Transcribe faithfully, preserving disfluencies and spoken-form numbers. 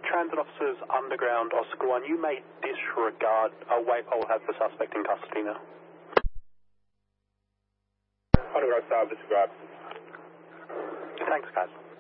transit officers, underground, Oscar one, you may disregard a Waypole has the suspect in custody now. Underground, stop, disregard. Thanks, guys.